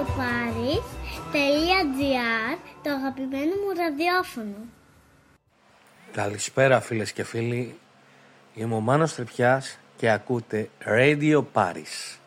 radioparis.gr, το αγαπημένο μου ραδιόφωνο. Καλησπέρα φίλες και φίλοι, είμαι ο Μάνος Τρυπιάς και ακούτε Radio Paris.